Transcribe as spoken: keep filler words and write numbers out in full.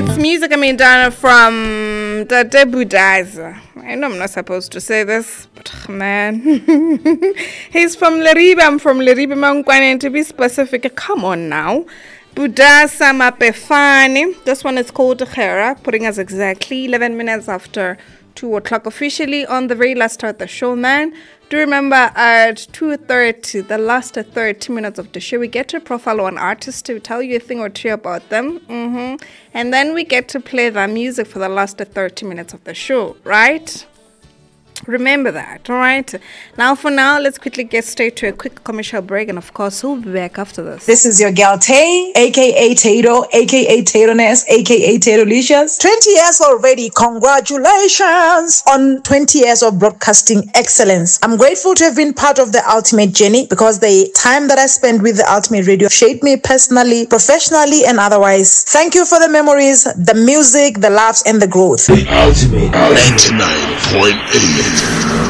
It's music coming down from the Debudaza. I know I'm not supposed to say this, but man. He's from Leribe. I'm from Leribe Mangwane, to be specific. Come on now. Budasa Mapefani. This one is called Khera, putting us exactly eleven minutes after two o'clock officially on the very last start of the show, man. Do remember at two thirty, the last thirty minutes of the show, we get to profile one artist to tell you a thing or two about them. Mm-hmm. And then we get to play their music for the last thirty minutes of the show, right? Remember that, all right? Now, for now, let's quickly get straight to a quick commercial break. And, of course, we'll be back after this. This is your girl, Tay, a k a. Tato, a k a. Tato-ness, a k a. Tato-licious. twenty years already. Congratulations on twenty years of broadcasting excellence. I'm grateful to have been part of the ultimate journey because the time that I spent with the ultimate radio shaped me personally, professionally, and otherwise. Thank you for the memories, the music, the laughs, and the growth. The ultimate ninety-nine point eight.